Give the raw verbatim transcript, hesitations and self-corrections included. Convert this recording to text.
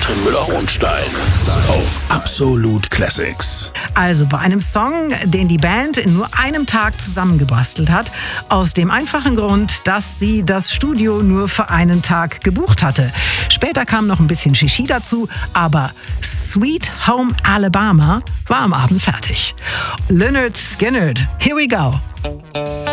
Katrin Müller-Hohenstein auf Absolut Classics. Also bei einem Song, den die Band in nur einem Tag zusammengebastelt hat, aus dem einfachen Grund, dass sie das Studio nur für einen Tag gebucht hatte. Später kam noch ein bisschen Shishi dazu, aber Sweet Home Alabama war am Abend fertig. Lynyrd Skynyrd, here we go.